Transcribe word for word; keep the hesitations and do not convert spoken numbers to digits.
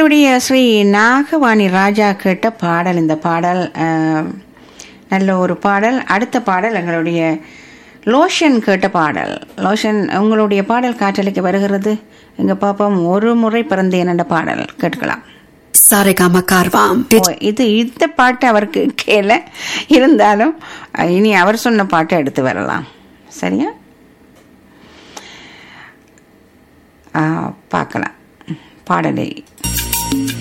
எங்களுடைய ஸ்ரீ நாகவாணி ராஜா கேட்ட பாடல் இந்த பாடல் அஹ், நல்ல ஒரு பாடல். அடுத்த பாடல் எங்களுடைய லோஷன் கேட்ட பாடல். லோஷன் உங்களுடைய பாடல் காற்றலைக்கு வருகிறது. எங்க பாப்போம். ஒரு முறை பிறந்தேன் என்ற பாடல் கேட்கலாம். Saregama Karvam. ஓ, இது இந்த பாட்டு அவருக்கு கேள இருந்தாலும் அஹ், இனி அவர் சொன்ன பாட்டை எடுத்து வரலாம். சரியா? ஆ, பார்க்கலாம் பாடலை.